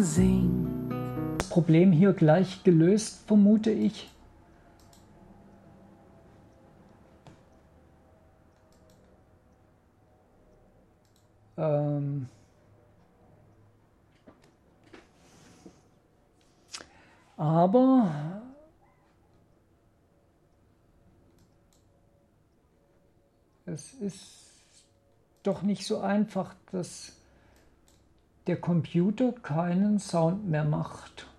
sing. Problem hier gleich gelöst, vermute ich. Aber es ist doch nicht so einfach, dass der Computer keinen Sound mehr macht.